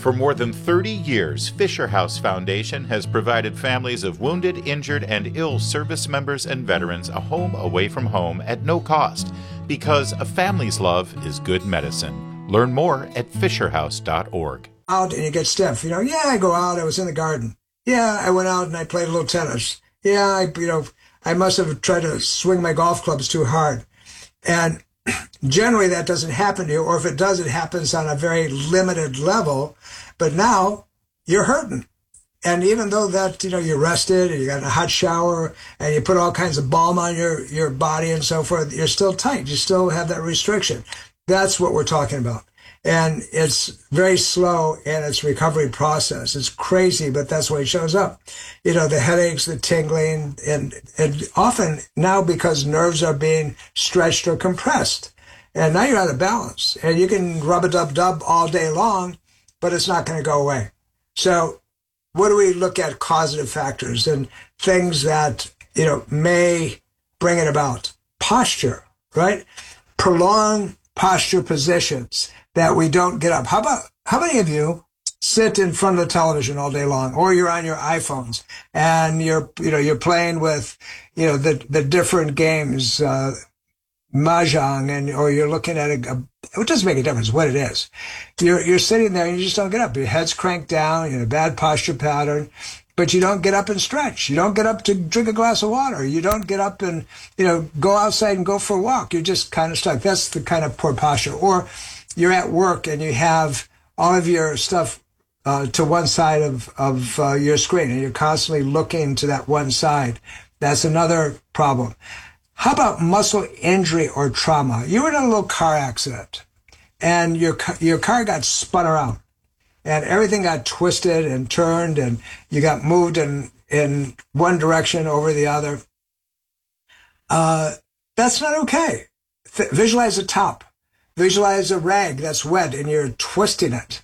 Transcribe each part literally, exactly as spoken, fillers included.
For more than thirty years, Fisher House Foundation has provided families of wounded, injured, and ill service members and veterans a home away from home at no cost, because a family's love is good medicine. Learn more at fisher house dot org. Out and you get stiff. You know, yeah, I go out, I was in the garden. Yeah, I went out and I played a little tennis. Yeah, I, you know, I must have tried to swing my golf clubs too hard. And generally that doesn't happen to you, or if it does, it happens on a very limited level. But now you're hurting. And even though that, you know, you're rested and you got a hot shower and you put all kinds of balm on your, your body and so forth, you're still tight. You still have that restriction. That's what we're talking about. And it's very slow in its recovery process. It's crazy, but that's why it shows up. You know, the headaches, the tingling, and, and often now because nerves are being stretched or compressed. And now you're out of balance. And you can rub-a-dub-dub all day long, but it's not going to go away. So what do we look at causative factors and things that, you know, may bring it about? Posture, right? Prolonged posture positions that we don't get up. How about, how many of you sit in front of the television all day long, or you're on your iPhones and you're, you know, you're playing with, you know, the, the different games, uh, mahjong, and, or you're looking at a, a, it doesn't make a difference what it is. You're, you're sitting there and you just don't get up. Your head's cranked down, you're in a bad posture pattern, but you don't get up and stretch. You don't get up to drink a glass of water. You don't get up and, you know, go outside and go for a walk. You're just kind of stuck. That's the kind of poor posture. Or you're at work and you have all of your stuff uh, to one side of, of uh, your screen, and you're constantly looking to that one side. That's another problem. How about muscle injury or trauma? You were in a little car accident and your, your car got spun around and everything got twisted and turned and you got moved in, in one direction over the other. Uh, that's not okay. Th- visualize the top. Visualize a rag that's wet and you're twisting it.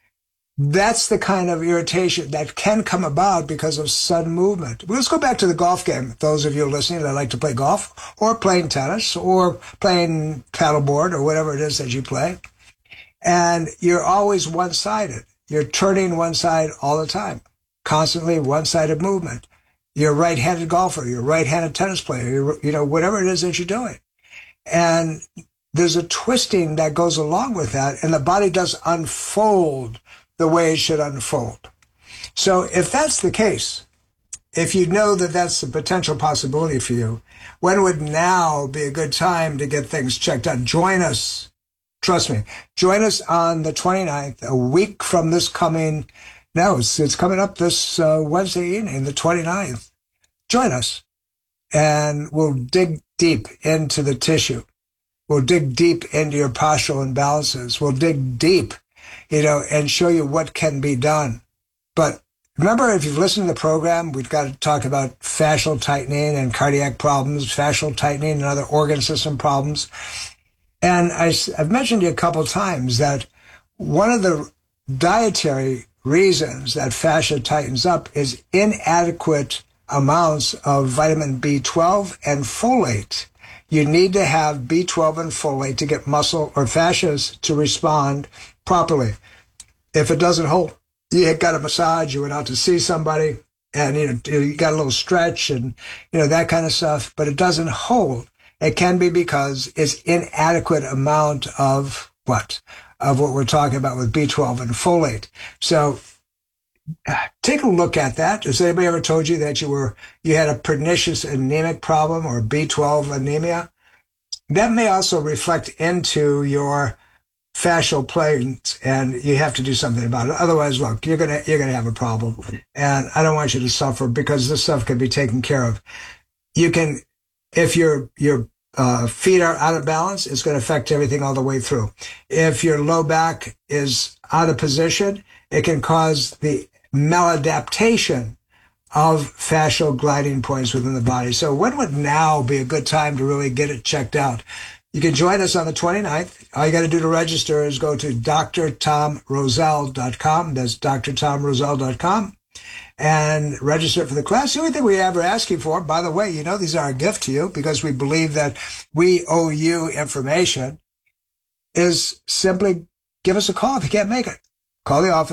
That's the kind of irritation that can come about because of sudden movement. Well, let's go back to the golf game. Those of you listening that like to play golf or playing tennis or playing paddleboard or whatever it is that you play. And you're always one-sided. You're turning one side all the time, constantly one-sided movement. You're a right-handed golfer. You're a right-handed tennis player. You're, you know, whatever it is that you're doing. And there's a twisting that goes along with that, and the body does unfold the way it should unfold. So if that's the case, if you know that that's a potential possibility for you, when would now be a good time to get things checked out? Join us. Trust me. Join us on the twenty-ninth, a week from this coming, no, it's, it's coming up this uh, Wednesday evening, the twenty-ninth. Join us, and we'll dig deep into the tissue. We'll dig deep into your postural imbalances. We'll dig deep, you know, and show you what can be done. But remember, if you've listened to the program, we've got to talk about fascial tightening and cardiac problems, fascial tightening and other organ system problems. And I, I've mentioned to you a couple of times that one of the dietary reasons that fascia tightens up is inadequate amounts of vitamin B twelve and folate. You need to have B twelve and folate to get muscle or fascias to respond properly. If it doesn't hold, you got a massage, you went out to see somebody, and you know you got a little stretch and you know that kind of stuff, but it doesn't hold. It can be because it's inadequate amount of what? Of what we're talking about with B twelve and folate. So take a look at that. Has anybody ever told you that you were you had a pernicious anemic problem or B twelve anemia? That may also reflect into your fascial planes, and you have to do something about it. Otherwise, look, you're gonna you're gonna have a problem, and I don't want you to suffer because this stuff can be taken care of. You can, if your your uh, feet are out of balance, it's going to affect everything all the way through. If your low back is out of position, it can cause the maladaptation of fascial gliding points within the body. So when would now be a good time to really get it checked out? You can join us on the twenty-ninth. All you got to do to register is go to d r tom roselle dot com. That's d r tom roselle dot com. And register for the class. The only thing we ever ask you for, by the way, you know these are a gift to you because we believe that we owe you information, is simply give us a call if you can't make it. Call the office.